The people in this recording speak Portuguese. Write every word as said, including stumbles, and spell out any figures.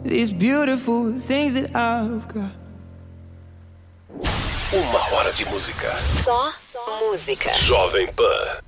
these beautiful things that I've got. Uma hora de música. Só música. Jovem Pan.